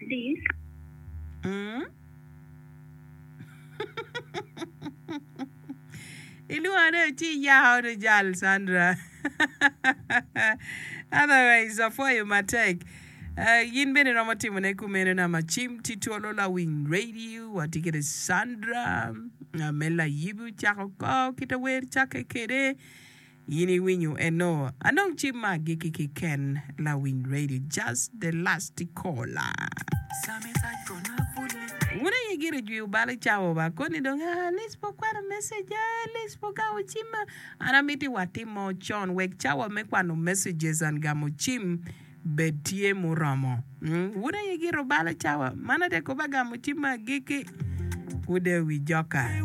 Please. Iluana chi yao de jal Sandra. Otherwise, for you my take. Yin bene na matimu ne kumene na machim tituolo la wing radio watikere Sandra mela yibu chako ko kita wer chake kere yini winyu eno anong chima giki ken la wing radio just the last caller. Una yigire juu bali chawo ba koni dong lispo kwa na message lispo ka uchima anamiti watimo chon wek chawo mekwano messages and gamo chim betie muramo. Una yigiro bali chawo mana te kubaga muchima giki ude wijoka.